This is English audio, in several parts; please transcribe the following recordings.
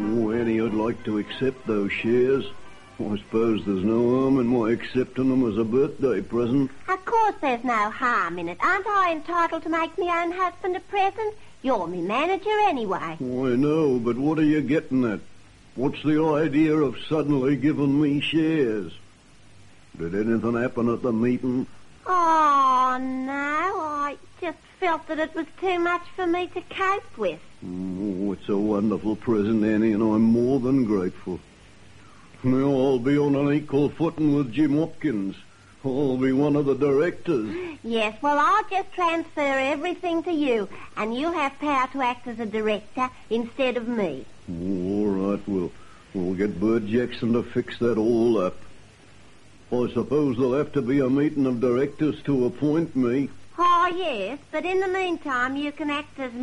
Oh, Annie, I'd like to accept those shares. I suppose there's no harm in my accepting them as a birthday present. Of course there's no harm in it. Aren't I entitled to make my own husband a present? You're me manager anyway. Oh, I know, but what are you getting at? What's the idea of suddenly giving me shares? Did anything happen at the meeting? Oh, no, I just felt that it was too much for me to cope with. Oh, it's a wonderful present, Annie, and I'm more than grateful. Now I'll be on an equal footing with Jim Hopkins. I'll be one of the directors. Yes, well, I'll just transfer everything to you, and you'll have power to act as a director instead of me. All right, we'll get Bert Jackson to fix that all up. I suppose there'll have to be a meeting of directors to appoint me. Oh, yes, but in the meantime, you can act as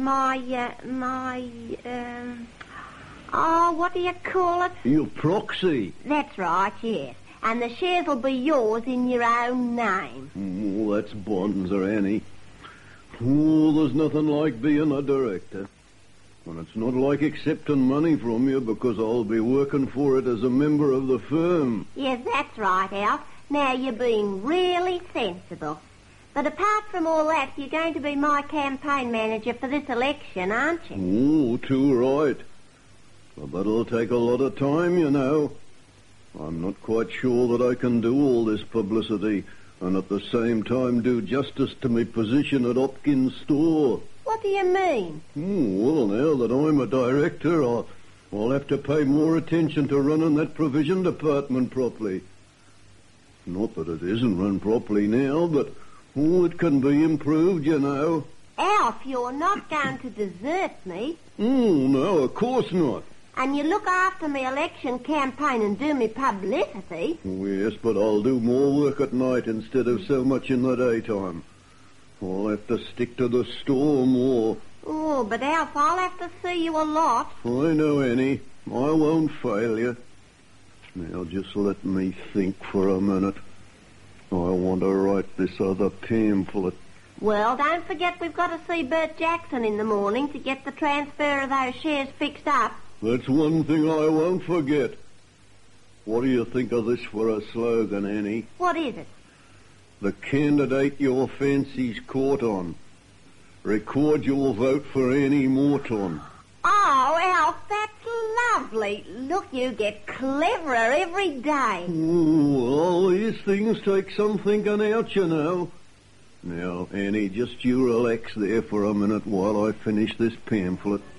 what do you call it? Your proxy. That's right, yes. And the shares will be yours in your own name. Oh, that's bonzer, Annie. Oh, there's nothing like being a director. And it's not like accepting money from you because I'll be working for it as a member of the firm. Yes, that's right, Alf. Now you're being really sensible. But apart from all that, you're going to be my campaign manager for this election, aren't you? Oh, too right. But that'll take a lot of time, you know. I'm not quite sure that I can do all this publicity and at the same time do justice to my position at Hopkins' store. What do you mean? Well, now that I'm a director, I'll have to pay more attention to running that provision department properly. Not that it isn't run properly now, but it can be improved, you know. Alf, you're not going to desert me. No, of course not. And you look after me election campaign and do me publicity. Oh, yes, but I'll do more work at night instead of so much in the daytime. I'll have to stick to the store more. Oh, but Alf, I'll have to see you a lot. I know, Annie. I won't fail you. Now, just let me think for a minute. I want to write this other pamphlet. Well, don't forget we've got to see Bert Jackson in the morning to get the transfer of those shares fixed up. That's one thing I won't forget. What do you think of this for a slogan, Annie? What is it? The candidate your fancy's caught on. Record your vote for Annie Morton. Oh, Alf, that's lovely. Look, you get cleverer every day. All these things take some thinking out, you know. Now, Annie, just you relax there for a minute while I finish this pamphlet.